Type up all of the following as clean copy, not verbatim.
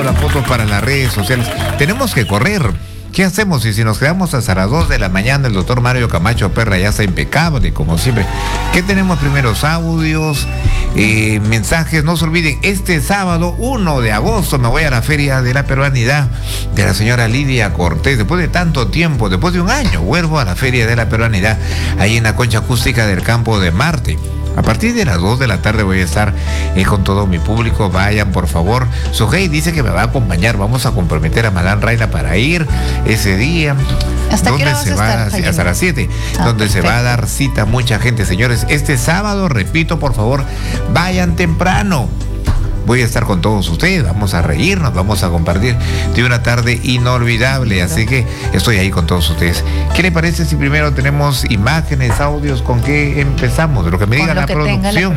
tomando las fotos para las redes sociales. Tenemos que correr. ¿Qué hacemos? Y si nos quedamos hasta las 2 de la mañana, el doctor Mario Camacho Perra ya está impecable, como siempre. ¿Qué tenemos? Primeros audios, mensajes. No se olviden, este sábado 1 de agosto me voy a la Feria de la Peruanidad de la señora Lidia Cortés. Después de tanto tiempo, después de un año, vuelvo a la Feria de la Peruanidad, ahí en la concha acústica del Campo de Marte. A partir de las 2 de la tarde voy a estar con todo mi público. Vayan, por favor. Sujei dice que me va a acompañar. Vamos a comprometer a Madame Reina para ir ese día. ¿Hasta qué hora vas a estar? Hasta las 7. Donde perfecto. Se va a dar cita mucha gente. Señores, este sábado, repito, por favor, vayan temprano. Voy a estar con todos ustedes, vamos a reírnos, vamos a compartir de una tarde inolvidable, así que estoy ahí con todos ustedes. ¿Qué le parece si primero tenemos imágenes, audios? ¿Con qué empezamos? Lo que me diga la producción.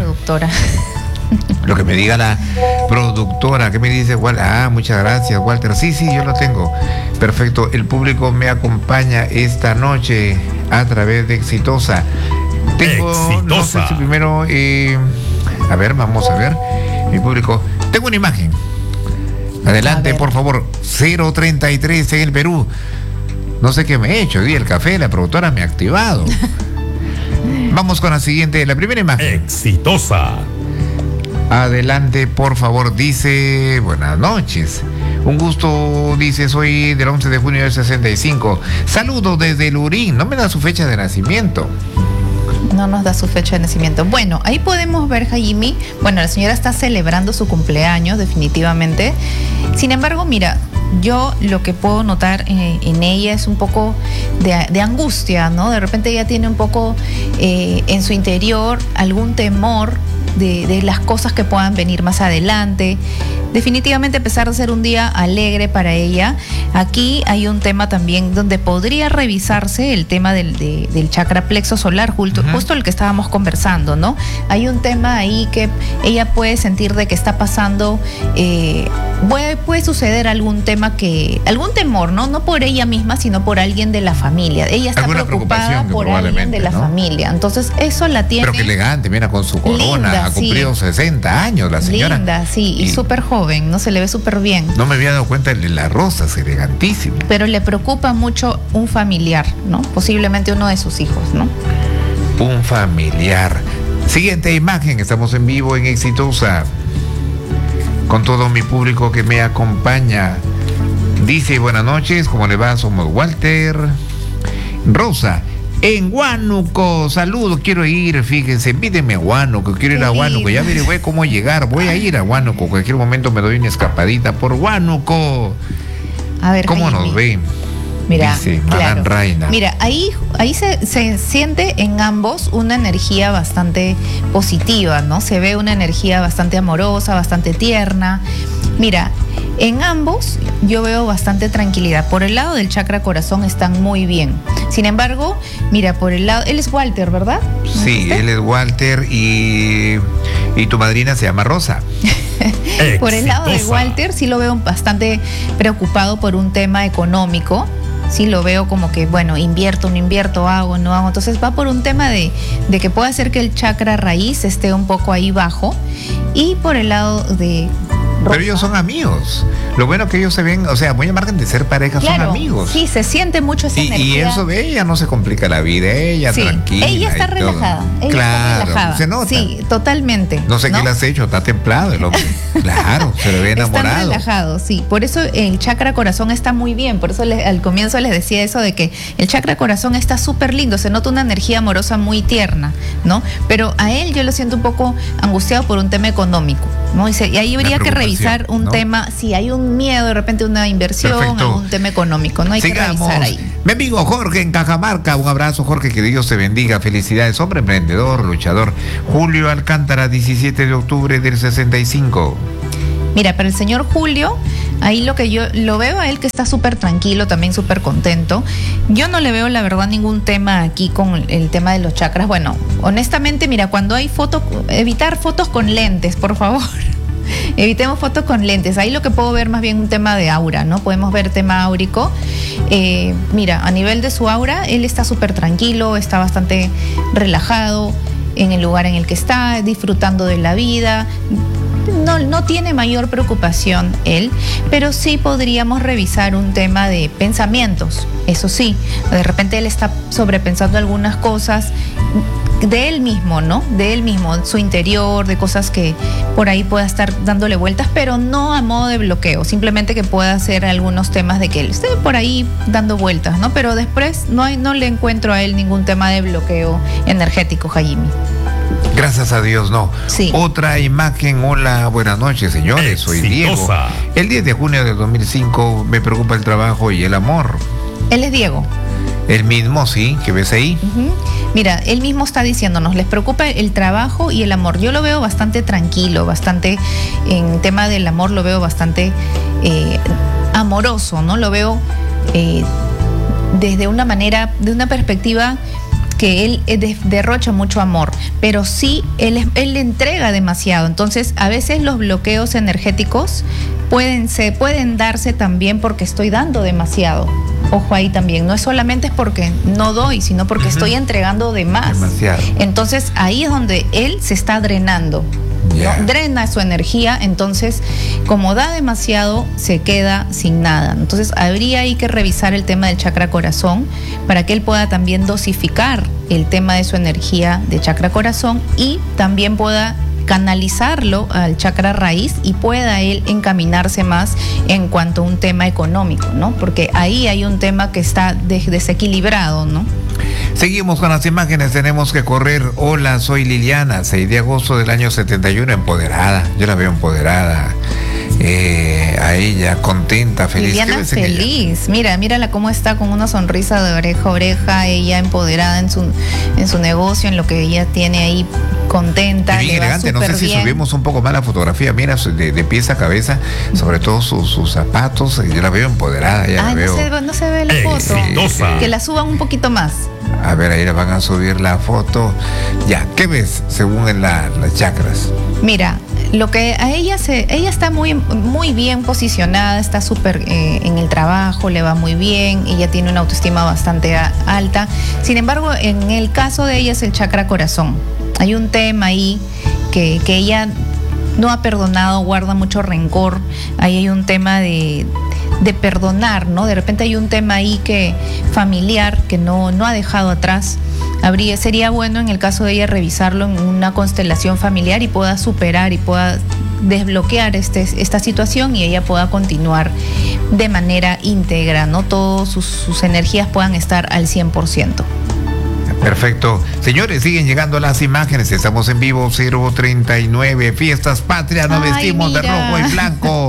Lo que me diga la productora. ¿Qué me dice Walter? Muchas gracias, Walter. Sí, yo lo tengo. Perfecto. El público me acompaña esta noche a través de Exitosa. No sé si primero... a ver, vamos a ver. Mi público, tengo una imagen. Adelante, por favor. 033 en el Perú. No sé qué me he hecho. El café, la productora me ha activado. Vamos con la siguiente, la primera imagen. Exitosa. Adelante, por favor. Dice, buenas noches. Un gusto, dice, soy del 11 de junio del 65. Saludos desde Lurín. No me da su fecha de nacimiento. No nos da su fecha de nacimiento. Bueno, ahí podemos ver, Jaime. Bueno, la señora está celebrando su cumpleaños, definitivamente. Sin embargo, mira, yo lo que puedo notar en ella es un poco de angustia, ¿no? De repente ella tiene un poco en su interior algún temor de las cosas que puedan venir más adelante. Definitivamente, a pesar de ser un día alegre para ella, aquí hay un tema también donde podría revisarse el tema del chakra plexo solar, justo el que estábamos conversando, ¿no? Hay un tema ahí que ella puede sentir de que está pasando, puede suceder algún temor, ¿no? No por ella misma, sino por alguien de la familia. Ella está preocupada por alguien de la familia. Entonces, eso la tiene. Pero qué elegante, mira, con su corona, linda, ha cumplido 60 años la señora. Linda, sí, y súper joven, ¿no? Se le ve súper bien. No me había dado cuenta de las rosas, elegantísimo. Pero le preocupa mucho un familiar, ¿no? Posiblemente uno de sus hijos, ¿no? Un familiar. Siguiente imagen, estamos en vivo en Exitosa. Con todo mi público que me acompaña. Dice, buenas noches, ¿cómo le va? Somos Walter. Rosa, en Huánuco, saludos, quiero ir, fíjense, pídeme a Huánuco, quiero ir a Huánuco, ya averigüé cómo llegar, voy a ir a Huánuco, en cualquier momento me doy una escapadita por Huánuco. A ver, ¿cómo nos ven? Mira, dice Madame Reina. Mira, ahí se siente en ambos una energía bastante positiva, ¿no? Se ve una energía bastante amorosa, bastante tierna. Mira, en ambos yo veo bastante tranquilidad. Por el lado del chakra corazón están muy bien. Sin embargo, mira, por el lado... Él es Walter, ¿verdad? Sí, él es Walter y tu madrina se llama Rosa. Por el lado de Walter sí lo veo bastante preocupado por un tema económico. Sí lo veo como que, bueno, invierto, no invierto, hago, no hago. Entonces va por un tema de que puede hacer que el chakra raíz esté un poco ahí bajo. Y por el lado de... Pero ellos son amigos. Lo bueno que ellos se ven, o sea, muy al margen de ser pareja, claro, son amigos. Sí, se siente mucho esa energía. Y eso de ella no se complica la vida, ella sí, tranquila. Ella está relajada. Claro, está relajada. Se nota. Sí, totalmente. No sé qué le has hecho, está templado el hombre. Claro, se le ve enamorado. Está relajado, sí. Por eso el chakra corazón está muy bien. Por eso al comienzo les decía eso de que el chakra corazón está súper lindo. Se nota una energía amorosa muy tierna, ¿no? Pero a él yo lo siento un poco angustiado por un tema económico, ¿no? Y ahí habría que revisar un tema, si hay un miedo, de repente una inversión, algún tema económico, ¿no? Hay que revisar ahí. Mi amigo Jorge en Cajamarca, un abrazo, Jorge, que Dios te bendiga, felicidades, hombre emprendedor, luchador. Julio Alcántara, 17 de octubre del 65. Mira, para el señor Julio, ahí lo que yo lo veo a él que está súper tranquilo, también súper contento. Yo no le veo, la verdad, ningún tema aquí con el tema de los chakras. Bueno, honestamente, mira, cuando hay fotos, evitar fotos con lentes, por favor. Evitemos fotos con lentes. Ahí lo que puedo ver más bien un tema de aura, ¿no? Podemos ver tema áurico. Mira, a nivel de su aura, él está súper tranquilo, está bastante relajado en el lugar en el que está, disfrutando de la vida. no tiene mayor preocupación él, pero sí podríamos revisar un tema de pensamientos. Eso sí, de repente él está sobrepensando algunas cosas de él mismo, ¿no? De él mismo, su interior, de cosas que por ahí pueda estar dándole vueltas, pero no a modo de bloqueo, simplemente que pueda hacer algunos temas de que él esté por ahí dando vueltas, ¿no? Pero después no le encuentro a él ningún tema de bloqueo energético, Jaime. Gracias a Dios, no. Sí. Otra imagen. Hola, buenas noches, señores. Soy Diego. El 10 de junio de 2005 me preocupa el trabajo y el amor. Él es Diego. El mismo, sí, que ves ahí. Mira, él mismo está diciéndonos, les preocupa el trabajo y el amor. Yo lo veo bastante tranquilo, bastante, en tema del amor lo veo bastante amoroso, ¿no? Lo veo desde una manera, de una perspectiva que él derrocha mucho amor, pero sí él le entrega demasiado. Entonces, a veces los bloqueos energéticos pueden darse también porque estoy dando demasiado. Ojo ahí también, no es solamente porque no doy, sino porque estoy entregando de más. Demasiado. Entonces, ahí es donde él se está drenando. Yeah. ¿No? Drena su energía, entonces como da demasiado se queda sin nada. Entonces habría ahí que revisar el tema del chakra corazón para que él pueda también dosificar el tema de su energía de chakra corazón y también pueda canalizarlo al chakra raíz y pueda él encaminarse más en cuanto a un tema económico, ¿no? Porque ahí hay un tema que está desequilibrado, ¿no? Seguimos con las imágenes, tenemos que correr. Hola, soy Liliana, 6 de agosto del año 71, empoderada. Yo la veo empoderada. A ella, contenta, feliz. Liliana feliz. Mírala cómo está con una sonrisa de oreja a oreja, ella empoderada en su negocio, en lo que ella tiene ahí, contenta. Bien elegante, no sé si subimos un poco más la fotografía, mira, de pies a cabeza, sobre todo sus zapatos, yo la veo empoderada, ya la veo. No se ve la foto. Que la suban un poquito más. A ver, ahí le van a subir la foto. Ya, ¿qué ves según en las chakras? Mira, lo que a ella está muy bien posicionada, está súper en el trabajo, le va muy bien, ella tiene una autoestima bastante alta. Sin embargo, en el caso de ella es el chakra corazón. Hay un tema ahí que ella no ha perdonado, guarda mucho rencor. Ahí hay un tema de perdonar, ¿no? De repente hay un tema ahí familiar que no ha dejado atrás. Sería bueno en el caso de ella revisarlo en una constelación familiar y pueda superar y pueda desbloquear esta situación y ella pueda continuar de manera íntegra, ¿no? Todas sus energías puedan estar al 100%. Perfecto. Señores, siguen llegando las imágenes. Estamos en vivo, 039, Fiestas Patrias, nos vestimos de rojo y blanco.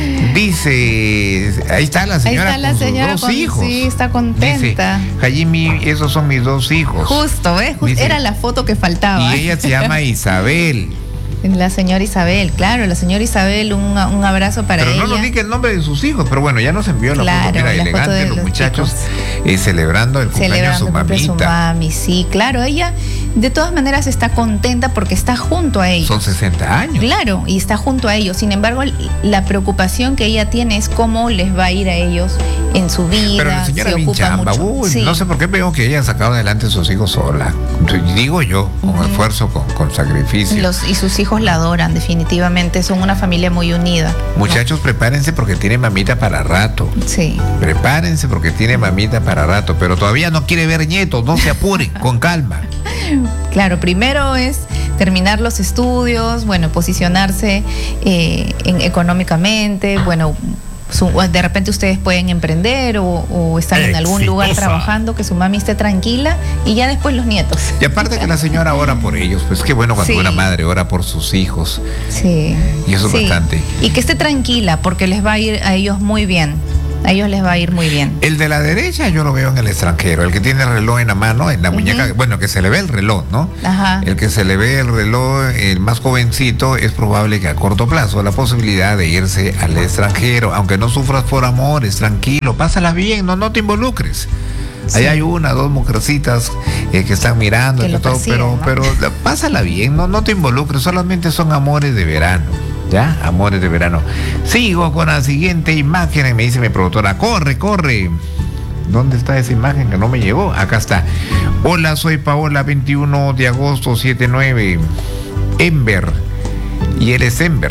Dice, ahí está la señora con sus dos hijos. Sí, está contenta. Dice, Jaime, esos son mis dos hijos. Justo, ¿ves? Dice, era la foto que faltaba. Y ella se llama Isabel. La señora Isabel, claro, la señora Isabel, un abrazo para ella. Pero no nos diga el nombre de sus hijos, pero bueno, ya nos envió la foto, mira, elegante, los muchachos celebrando el cumpleaños de su mamita. Su mami, sí, claro, ella de todas maneras está contenta porque está junto a ellos. Son 60 años. Claro, y está junto a ellos. Sin embargo, la preocupación que ella tiene es cómo les va a ir a ellos en su vida. Pero la señora Vinchamba, sí. No sé por qué veo que ella ha sacado adelante a sus hijos sola. Digo yo, con esfuerzo, con sacrificio. Y sus hijos la adoran, definitivamente, son una familia muy unida. Muchachos, prepárense porque tiene mamita para rato. Sí. Prepárense porque tiene mamita para rato, pero todavía no quiere ver nietos, no se apuren, con calma. Claro, primero es terminar los estudios, bueno, posicionarse económicamente, bueno, de repente ustedes pueden emprender o estar en algún lugar trabajando, que su mami esté tranquila y ya después los nietos. Y aparte que la señora ora por ellos, pues qué bueno cuando una madre ora por sus hijos. Sí. Y eso es bastante. Y que esté tranquila porque les va a ir a ellos muy bien. A ellos les va a ir muy bien. El de la derecha yo lo veo en el extranjero, el que tiene el reloj en la mano, en la muñeca, bueno, que se le ve el reloj, ¿no? Ajá. El que se le ve el reloj, el más jovencito, es probable que a corto plazo la posibilidad de irse al extranjero, aunque no sufras por amores, tranquilo, pásala bien, no te involucres. Sí. Ahí hay una, dos mujercitas que están mirando, que todo, pero pásala bien, no te involucres, solamente son amores de verano. ¿Ya? Amores de verano. Sigo con la siguiente imagen. Me dice mi productora, corre. ¿Dónde está esa imagen que no me llegó? Acá está. Hola, soy Paola, 21 de agosto, 79. Ember. Y eres Ember.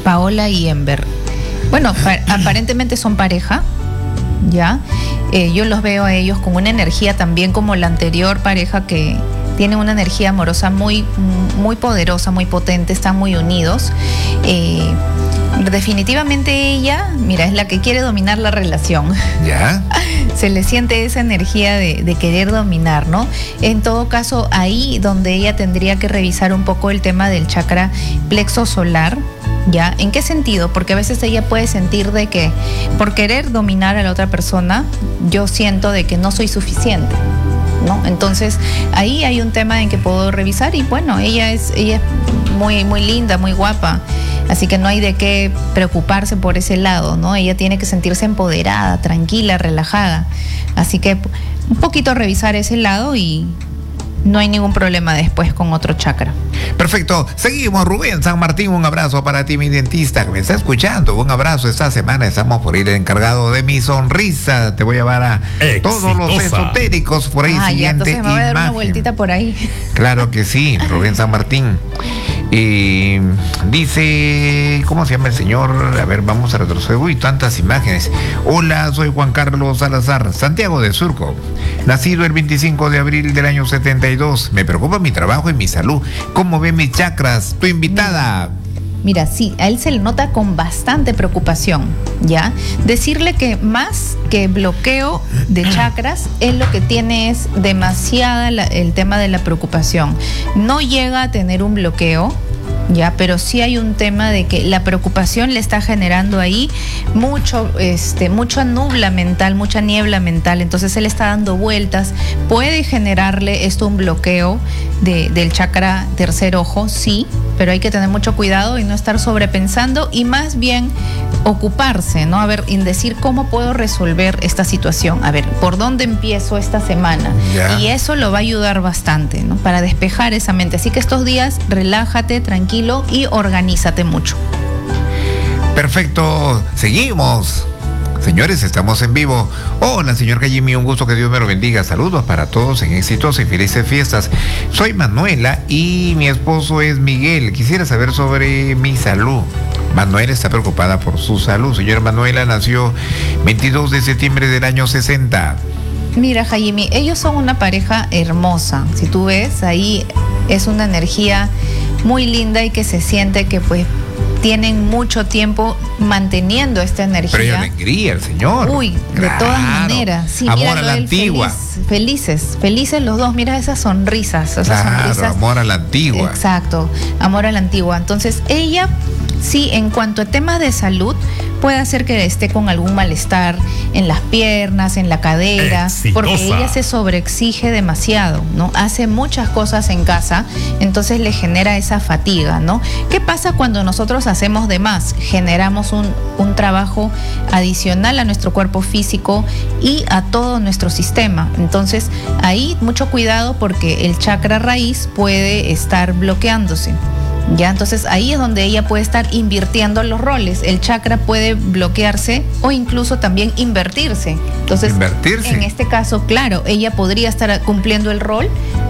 Paola y Ember. Bueno, aparentemente son pareja, ¿ya? Yo los veo a ellos con una energía también como la anterior pareja, que tienen una energía amorosa muy, muy poderosa, muy potente, están muy unidos. Definitivamente ella, mira, es la que quiere dominar la relación. ¿Ya? Se le siente esa energía de querer dominar, ¿no? En todo caso, ahí donde ella tendría que revisar un poco el tema del chakra plexo solar, ¿ya? ¿En qué sentido? Porque a veces ella puede sentir de que por querer dominar a la otra persona, yo siento de que no soy suficiente, ¿no? Entonces, ahí hay un tema en que puedo revisar y bueno, ella es muy, muy linda, muy guapa, así que no hay de qué preocuparse por ese lado, ¿no? Ella tiene que sentirse empoderada, tranquila, relajada, así que un poquito revisar ese lado y no hay ningún problema después con otro chakra. Perfecto. Seguimos. Rubén San Martín, un abrazo para ti, mi dentista, que me está escuchando. Un abrazo. Esta semana estamos por ir encargado de mi sonrisa. Te voy a llevar a todos los esotéricos por ahí. Siguiente ya, entonces me voy a dar imagen. una vueltita por ahí. Claro que sí, Rubén San Martín. Dice, ¿cómo se llama el señor? A ver, vamos a retroceder. Uy, tantas imágenes. Hola, soy Juan Carlos Salazar, Santiago de Surco. Nacido el 25 de abril del año 72. Me preocupa mi trabajo y mi salud. ¿Cómo ve mis chakras? Tu invitada. Mira, sí, a él se le nota con bastante preocupación, ¿ya? Decirle que más que bloqueo de chakras, él lo que tiene es demasiada el tema de la preocupación. No llega a tener un bloqueo, ¿ya? Pero sí hay un tema de que la preocupación le está generando ahí mucha niebla mental, entonces él está dando vueltas, puede generarle esto un bloqueo del chakra tercer ojo, sí, pero hay que tener mucho cuidado y no estar sobrepensando y más bien ocuparse, ¿no? A ver, en decir cómo puedo resolver esta situación, a ver, ¿por dónde empiezo esta semana? Ya. Y eso lo va a ayudar bastante, ¿no? Para despejar esa mente. Así que estos días relájate, tranquilo y organízate mucho. Perfecto, seguimos. Señores, estamos en vivo. Hola, señor Cayimi, un gusto, que Dios me lo bendiga. Saludos para todos en éxitos y felices fiestas. Soy Manuela y mi esposo es Miguel. Quisiera saber sobre mi salud. Manuela está preocupada por su salud. Señora Manuela nació 22 de septiembre del año 60. Mira, Jaime, ellos son una pareja hermosa. Si tú ves, ahí es una energía muy linda y que se siente que pues tienen mucho tiempo manteniendo esta energía. Pero hay alegría, el señor. Uy, claro, de todas maneras. Sí, amor míralo, a la antigua. Felices los dos. Mira esas sonrisas. Claro, amor a la antigua. Exacto, amor a la antigua. Entonces, ella, sí, en cuanto a temas de salud, puede hacer que esté con algún malestar en las piernas, en la cadera, porque ella se sobreexige demasiado, ¿no? Hace muchas cosas en casa, entonces le genera esa fatiga, ¿no? ¿Qué pasa cuando nosotros hacemos de más? Generamos un trabajo adicional a nuestro cuerpo físico y a todo nuestro sistema. Entonces, ahí mucho cuidado porque el chakra raíz puede estar bloqueándose. Ya, entonces ahí es donde ella puede estar invirtiendo los roles. El chakra puede bloquearse o incluso también invertirse. Entonces, en este caso, claro, ella podría estar cumpliendo el rol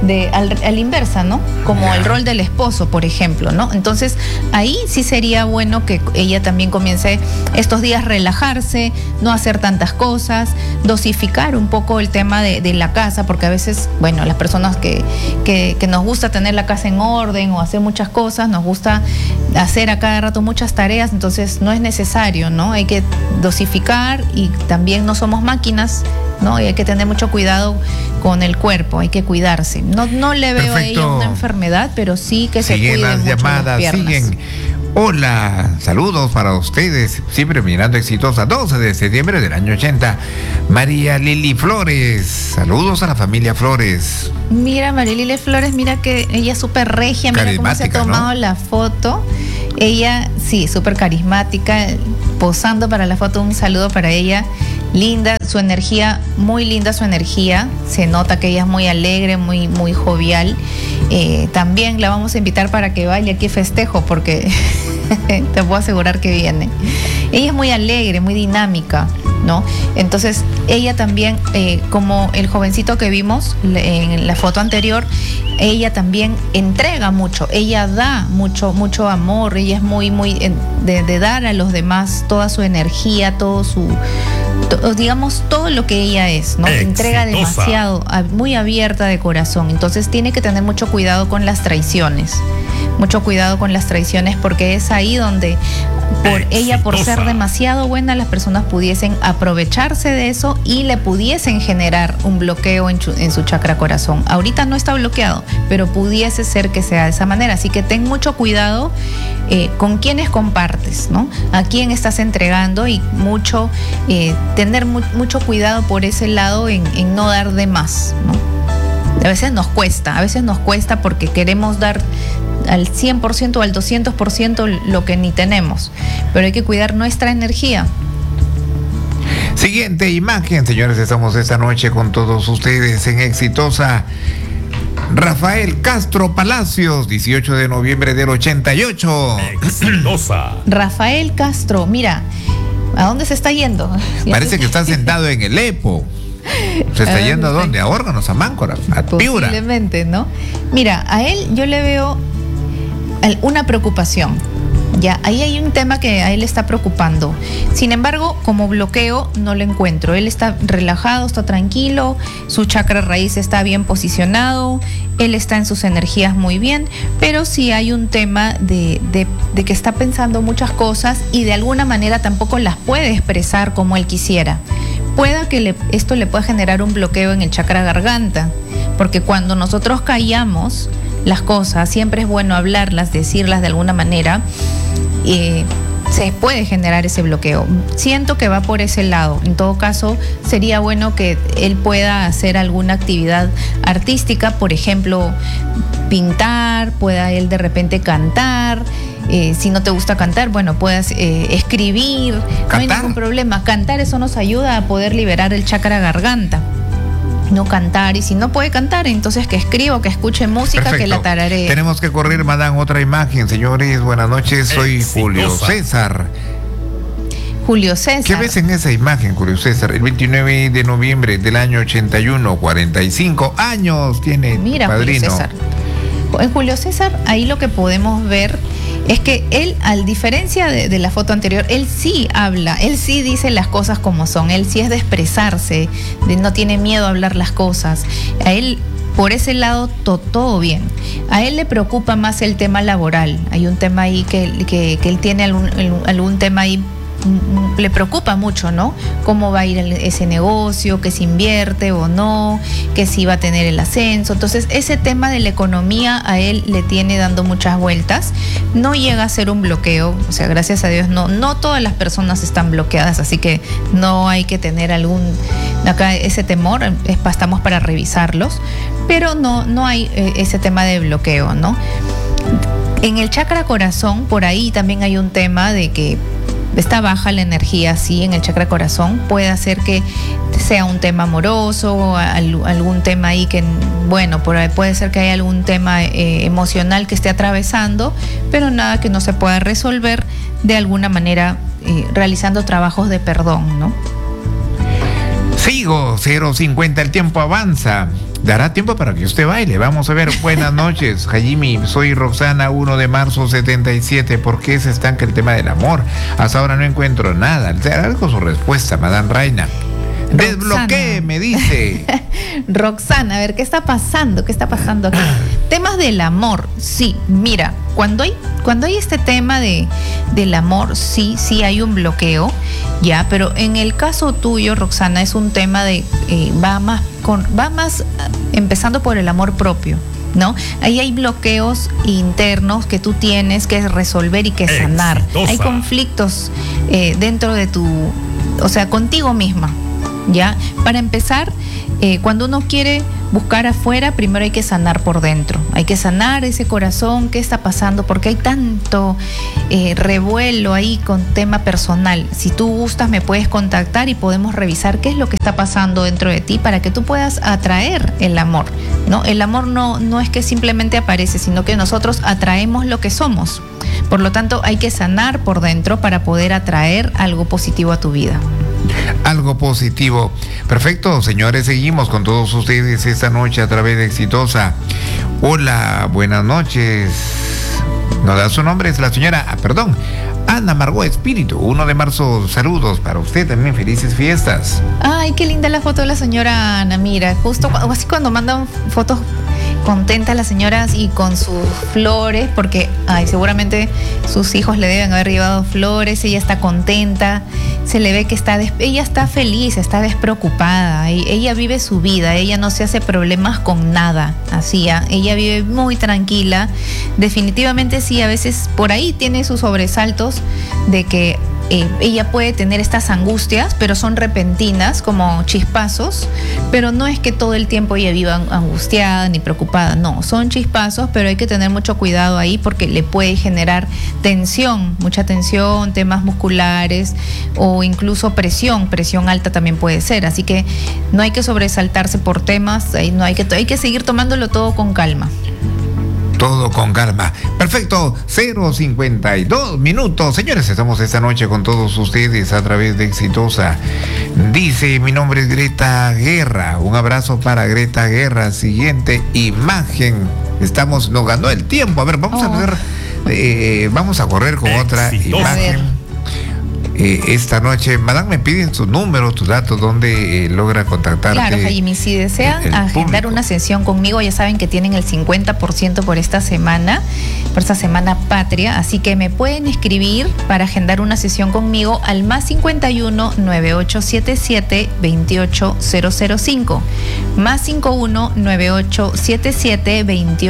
al inversa, ¿no? Como el rol del esposo, por ejemplo, ¿no? Entonces, ahí sí sería bueno que ella también comience estos días a relajarse, no hacer tantas cosas, dosificar un poco el tema de la casa, porque a veces, bueno, las personas que nos gusta tener la casa en orden o hacer muchas cosas, nos gusta hacer a cada rato muchas tareas, entonces no es necesario, ¿no? Hay que dosificar y también no somos máquinas, ¿no? Y hay que tener mucho cuidado con el cuerpo, hay que cuidarse. No le veo a ella una enfermedad, pero sí que se cuide las mucho llamadas, las piernas. siguen. Hola, saludos para ustedes, siempre mirando exitosa, 12 de septiembre del año 80. María Lili Flores, saludos a la familia Flores. Mira, María Lili Flores, mira que ella es súper regia, mira cómo se ha tomado, ¿no?, la foto. Ella, sí, súper carismática, posando para la foto, un saludo para ella. Linda, su energía, muy linda su energía. Se nota que ella es muy alegre, muy, muy jovial. También la vamos a invitar para que vaya aquí festejo, porque te puedo asegurar que viene. Ella es muy alegre, muy dinámica, ¿no? Entonces, ella también, como el jovencito que vimos en la foto anterior, ella también entrega mucho, ella da mucho, mucho amor, ella es muy, de dar a los demás toda su energía, digamos, todo lo que ella es, ¿no? Entrega demasiado, muy abierta de corazón. Entonces tiene que tener mucho cuidado con las traiciones. Mucho cuidado con las traiciones, porque es ahí donde ella, por ser demasiado buena, las personas pudiesen aprovecharse de eso y le pudiesen generar un bloqueo en su chakra corazón. Ahorita no está bloqueado, pero pudiese ser que sea de esa manera. Así que ten mucho cuidado con quiénes compartes, ¿no? A quién estás entregando, y tener mucho cuidado por ese lado en no dar de más, ¿no? A veces nos cuesta porque queremos dar al 100% o al 200% lo que ni tenemos, pero hay que cuidar nuestra energía. Siguiente imagen, señores, estamos esta noche con todos ustedes en Exitosa. Rafael Castro Palacios, 18 de noviembre del 88. Exitosa. Rafael Castro, mira, ¿a dónde se está yendo? Parece que está sentado en el EPO. ¿Se está yendo a dónde? ¿A órganos, a Máncora, a Piura? Posiblemente, ¿no? Mira, a él yo le veo una preocupación. Ya, ahí hay un tema que a él le está preocupando. Sin embargo, como bloqueo no lo encuentro. Él está relajado, está tranquilo, su chakra raíz está bien posicionado, él está en sus energías muy bien, pero sí hay un tema de que está pensando muchas cosas y de alguna manera tampoco las puede expresar como él quisiera. Pueda que esto le pueda generar un bloqueo en el chakra garganta, porque cuando nosotros callamos las cosas, siempre es bueno hablarlas, decirlas de alguna manera, se puede generar ese bloqueo. Siento que va por ese lado. En todo caso, sería bueno que él pueda hacer alguna actividad artística, por ejemplo, pintar, pueda él de repente cantar. Si no te gusta cantar, bueno, puedas escribir. ¿Cantar? No hay ningún problema. Cantar, eso nos ayuda a poder liberar el chakra garganta. No cantar, y si no puede cantar, entonces que escriba o que escuche música. Perfecto. Que la tararee. Tenemos que correr, madame, otra imagen. Señores, buenas noches, soy Julio César. Julio César. ¿Qué ves en esa imagen, Julio César? El 29 de noviembre del año 81, 45 años tiene. Mira, padrino. Julio César. En Julio César, ahí lo que podemos ver es que él, a diferencia de la foto anterior, él sí habla, él sí dice las cosas como son, él sí es de expresarse, no tiene miedo a hablar las cosas. A él, por ese lado, todo bien. A él le preocupa más el tema laboral. Hay un tema ahí que él tiene algún tema ahí, le preocupa mucho, ¿no? Cómo va a ir ese negocio, que si invierte o no, que si va a tener el ascenso. Entonces, ese tema de la economía a él le tiene dando muchas vueltas. No llega a ser un bloqueo, o sea, gracias a Dios, no todas las personas están bloqueadas, así que no hay que tener acá ese temor, estamos para revisarlos, pero no hay ese tema de bloqueo, ¿no? En el chakra corazón, por ahí también hay un tema de que está baja la energía, sí, en el chakra corazón. Puede hacer que sea un tema amoroso, algún tema ahí que, bueno, por ahí puede ser que haya algún tema emocional que esté atravesando, pero nada que no se pueda resolver de alguna manera realizando trabajos de perdón, ¿no? Sigo, 0:50, el tiempo avanza. Dará tiempo para que usted baile. Vamos a ver. Buenas noches, Jaime. Soy Roxana, 1 de marzo 77. ¿Por qué se estanca el tema del amor? Hasta ahora no encuentro nada. Algo su respuesta, Madame Reina. Desbloquee, me dice. Roxana, a ver, ¿qué está pasando? ¿Qué está pasando aquí? Temas del amor. Sí, mira, cuando hay este tema del amor, sí hay un bloqueo, ya, pero en el caso tuyo, Roxana, es un tema de va más empezando por el amor propio, ¿no? Ahí hay bloqueos internos que tú tienes que resolver y que sanar. Exitosa. Hay conflictos dentro de o sea, contigo misma, ¿ya? Para empezar, cuando uno quiere buscar afuera, primero hay que sanar por dentro. Hay que sanar ese corazón, qué está pasando, porque hay tanto revuelo ahí con tema personal. Si tú gustas, me puedes contactar y podemos revisar qué es lo que está pasando dentro de ti para que tú puedas atraer el amor, ¿no? El amor no es que simplemente aparece, sino que nosotros atraemos lo que somos. Por lo tanto, hay que sanar por dentro para poder atraer algo positivo a tu vida. Algo positivo. Perfecto, señores, seguimos con todos ustedes esta noche a través de Exitosa. Hola, buenas noches. Nos da su nombre, es la señora, Ana Margot Espíritu, 1 de marzo. Saludos para usted también, felices fiestas. Ay, qué linda la foto de la señora Ana. Mira, justo así cuando mandan fotos contenta las señoras y con sus flores, porque seguramente sus hijos le deben haber llevado flores, ella está contenta, se le ve que ella está feliz, está despreocupada, ella vive su vida, ella no se hace problemas con nada, ella vive muy tranquila. Definitivamente sí, a veces por ahí tiene sus sobresaltos de que ella puede tener estas angustias, pero son repentinas, como chispazos, pero no es que todo el tiempo ella viva angustiada ni preocupada, no, son chispazos, pero hay que tener mucho cuidado ahí porque le puede generar tensión, mucha tensión, temas musculares o incluso presión alta también puede ser, así que no hay que sobresaltarse por temas, hay que seguir tomándolo todo con calma. Todo con calma. Perfecto, 0:52 minutos. Señores, estamos esta noche con todos ustedes a través de Exitosa. Dice, mi nombre es Greta Guerra. Un abrazo para Greta Guerra. Siguiente imagen. Nos ganó el tiempo. A ver, vamos a ver, vamos a correr con otra imagen. Esta noche, madame, me piden su número, tus datos, donde logra contactarte. Claro, Jaime, si desean agendar una sesión conmigo, ya saben que tienen el 50% por esta semana patria, así que me pueden escribir para agendar una sesión conmigo al +51 9877 28005, +51 9877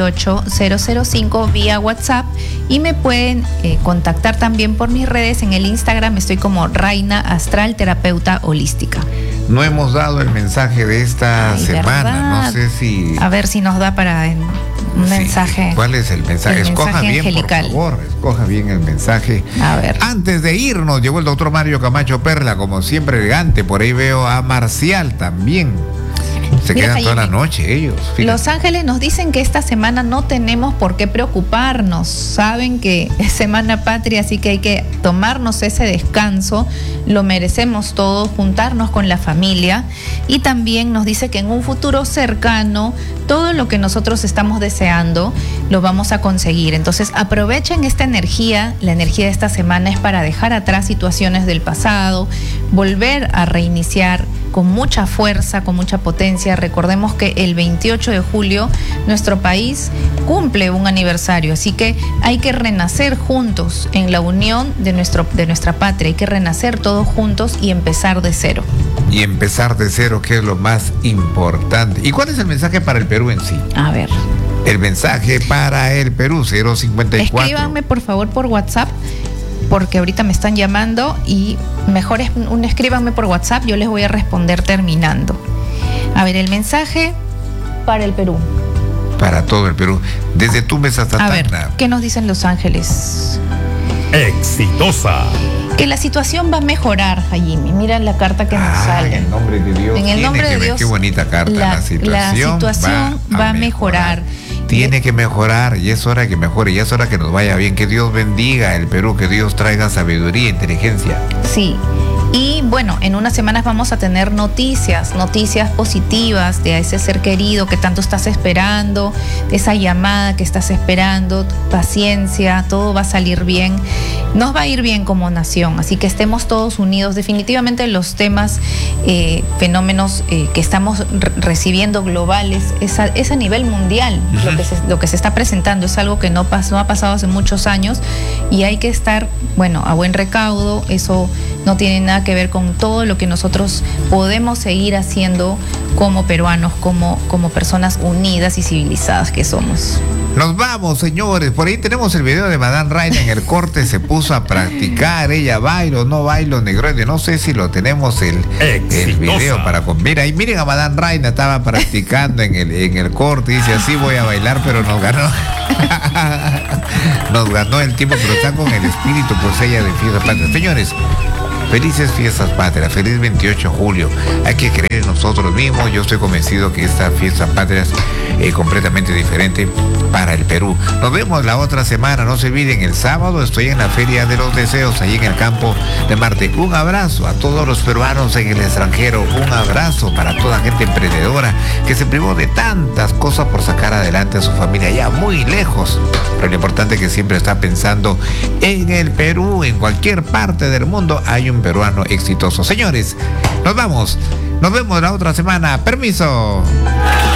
28005 vía WhatsApp, y me pueden contactar también por mis redes. En el Instagram estoy como Raina Astral, terapeuta holística. No hemos dado el mensaje de esta semana, ¿verdad? No sé si... A ver si nos da para un mensaje. ¿Cuál es el mensaje? Escoja bien, angelical. Por favor, escoja bien el mensaje. A ver. Antes de irnos, llegó el doctor Mario Camacho Perla, como siempre elegante. Por ahí veo a Marcial también. Se quedan toda la noche ellos. Fíjate. Los Ángeles nos dicen que esta semana no tenemos por qué preocuparnos. Saben que es Semana Patria, así que hay que tomarnos ese descanso. Lo merecemos todos, juntarnos con la familia. Y también nos dice que en un futuro cercano, todo lo que nosotros estamos deseando, lo vamos a conseguir. Entonces, aprovechen esta energía. La energía de esta semana es para dejar atrás situaciones del pasado, volver a reiniciar con mucha fuerza, con mucha potencia. Recordemos que el 28 de julio nuestro país cumple un aniversario, así que hay que renacer juntos en la unión de nuestra patria, hay que renacer todos juntos y empezar de cero. Y empezar de cero, que es lo más importante. ¿Y cuál es el mensaje para el Perú en sí? A ver. El mensaje para el Perú, 054. Escríbanme por favor por WhatsApp, porque ahorita me están llamando, y mejor escríbanme por WhatsApp, yo les voy a responder terminando. A ver, el mensaje para el Perú. Para todo el Perú, desde Tumbes hasta Tacna. A ver, ¿qué nos dicen Los Ángeles? Exitosa. Que la situación va a mejorar, Jaime. Mira la carta que nos sale. En el nombre de Dios. En el nombre de Dios. Qué bonita carta. La situación va a mejorar. Tiene que mejorar, y es hora que mejore, y es hora que nos vaya bien. Que Dios bendiga el Perú, que Dios traiga sabiduría e inteligencia. Sí. Y bueno, en unas semanas vamos a tener noticias positivas de ese ser querido que tanto estás esperando, de esa llamada que estás esperando, paciencia, todo va a salir bien. Nos va a ir bien como nación, así que estemos todos unidos. Definitivamente los temas, fenómenos que estamos recibiendo globales, es a nivel mundial. Lo que se está presentando es algo que no ha pasado hace muchos años, y hay que estar, a buen recaudo. Eso no tiene nada que ver con todo lo que nosotros podemos seguir haciendo como peruanos, como personas unidas y civilizadas que somos. Nos vamos, señores. Por ahí tenemos el video de Madame Raina. En el corte se puso a practicar. Ella bailo, no bailo, negroide. No sé si lo tenemos el video para... Mira, y miren a Madame Raina, estaba practicando en el corte. Dice, así voy a bailar, pero nos ganó. Nos ganó el tiempo, pero está con el espíritu, pues ella de fiesta. Señores, Felices fiestas patrias, feliz 28 de julio. Hay que creer en nosotros mismos. Yo estoy convencido que esta fiesta patria es completamente diferente para el Perú. Nos vemos la otra semana. No se olviden, el sábado estoy en la Feria de los Deseos, allí en el campo de Marte. Un abrazo a todos los peruanos en el extranjero. Un abrazo para toda gente emprendedora que se privó de tantas cosas por sacar adelante a su familia allá muy lejos. Pero lo importante es que siempre está pensando en el Perú. En cualquier parte del mundo hay un peruano exitoso. Señores, nos vamos. Nos vemos la otra semana. Permiso.